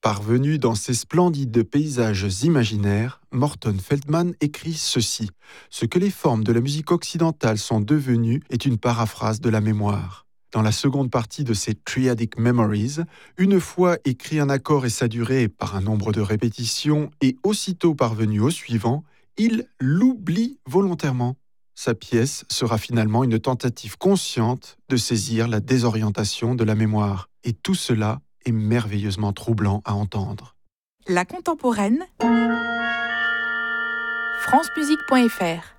Parvenu dans ces splendides paysages imaginaires, Morton Feldman écrit ceci. Ce que les formes de la musique occidentale sont devenues est une paraphrase de la mémoire. Dans la seconde partie de ses Triadic Memories, une fois écrit un accord et sa durée par un nombre de répétitions et aussitôt parvenu au suivant, il l'oublie volontairement. Sa pièce sera finalement une tentative consciente de saisir la désorientation de la mémoire. Et tout cela est merveilleusement troublant à entendre. La contemporaine, francemusique.fr